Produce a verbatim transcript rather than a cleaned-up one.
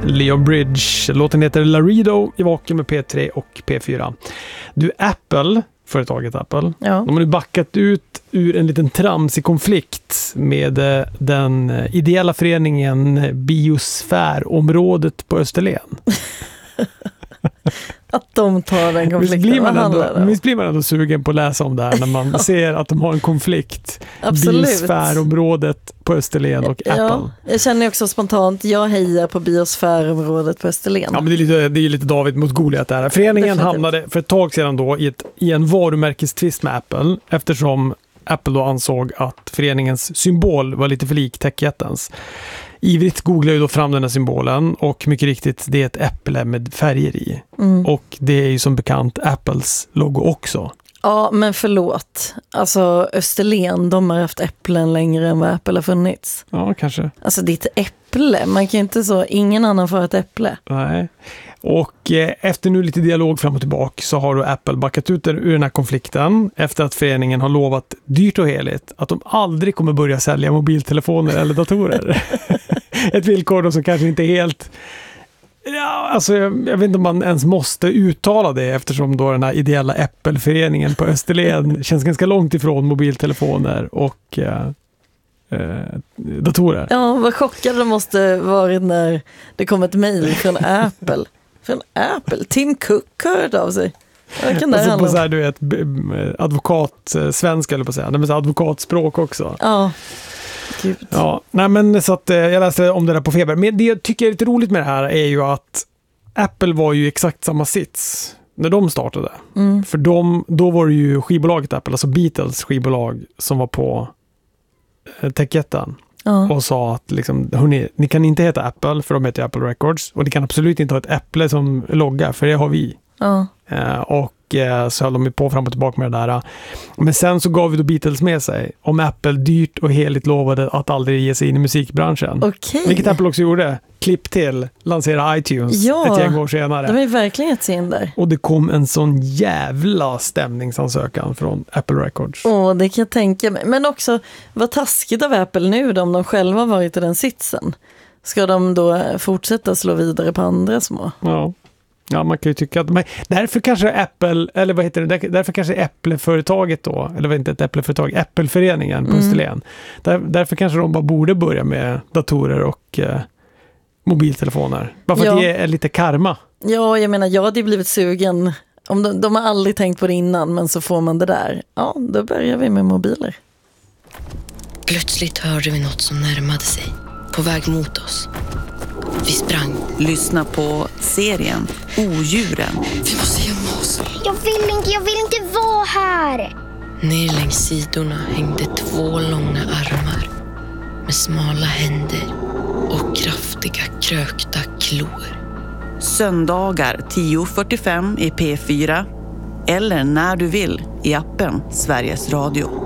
Leon Bridge. Låten heter Laredo i Vaken med P tre och P fyra. Du, Apple, företaget Apple, ja. de har nu backat ut ur en liten tramsig konflikt med den ideella föreningen Biosfärområdet på Österlen. Att de tar den konflikten. Visst blir man ändå, visst blir man ändå sugen på att läsa om det här när man ja. ser att de har en konflikt. Absolut. Biosfärområdet på Österlen och Apple. Ja, jag känner också spontant, jag hejar på biosfärområdet på Österlen. Ja, men det är lite, det är lite David mot Goliat där. Föreningen Definitivt. hamnade för ett tag sedan då i, ett, i en varumärkestvist med Apple eftersom Apple då ansåg att föreningens symbol var lite för lik techjättens. Ivrigt googlar ju då fram den här symbolen och mycket riktigt, det är ett äpple med färger i. Mm. Och det är ju som bekant Apples logo också. Ja, men förlåt. Alltså Österlen, de har haft äpplen längre än vad Apple har funnits. Ja, kanske. Alltså det är ett äpple. Man kan ju inte så, ingen annan får ett äpple. Nej. Och eh, efter nu lite dialog fram och tillbaka så har då Apple backat ut ur den här konflikten efter att föreningen har lovat dyrt och heligt att de aldrig kommer börja sälja mobiltelefoner eller datorer. Ett villkor då som kanske inte är helt... Ja, alltså jag, jag vet inte om man ens måste uttala det eftersom då den här ideella Apple-föreningen på Österlen känns ganska långt ifrån mobiltelefoner och eh, eh, datorer. Ja, vad chockade det måste varit när det kom ett mejl från Apple. Från Apple. Tim Cook hörde av sig. Vad kan det alltså handla på så här, du vet, advokat svenska eller på att säga. Det är advokatspråk också. Ja. Gud. Ja, nej men så att jag läste om det där på Feber. Men det jag tycker är lite roligt med det här är ju att Apple var ju exakt samma sits när de startade. Mm. För de, då var det ju skivbolaget Apple, alltså Beatles skivbolag som var på techjätten. Ja. Och sa att liksom, hörni, ni kan inte heta Apple för de heter Apple Records och ni kan absolut inte ha ett äpple som logga för det har vi. Ja. Uh, och uh, så höll de på fram och tillbaka med det där. Men sen så gav vi då Beatles med sig om Apple dyrt och heligt lovade att aldrig ge sig in i musikbranschen. Okay. Vilket Apple också gjorde. Klipp till, lansera iTunes ja, ett gäng år senare. De är verkligen ett in där. Och det kom en sån jävla stämningsansökan från Apple Records. Åh, oh, det kan jag tänka mig. Men också, vad taskigt av Apple nu då, om de själva varit i den sitsen. Ska de då fortsätta slå vidare på andra små? Ja. Ja, man kan ju tycka att men därför kanske Apple, eller vad heter det, därför kanske Apple-företaget då, eller vad inte ett Apple-företag, Apple-föreningen på mm. Österlen. Där, därför kanske de bara borde börja med datorer och eh, mobiltelefoner. Bara för ja. att det är lite karma. Ja, jag menar, jag hade ju blivit sugen. Om de, de har aldrig tänkt på det innan, men så får man det där. Ja, då börjar vi med mobiler. Plötsligt hörde vi något som närmade sig, på väg mot oss. Vi sprang. Lyssna på serien Odjuren. Vi måste gömma oss. Jag vill inte, jag vill inte vara här. Ner längs sidorna hängde två långa armar med smala händer och kraftiga krökta klor. Söndagar tio fyrtiofem i P fyra eller när du vill i appen Sveriges Radio.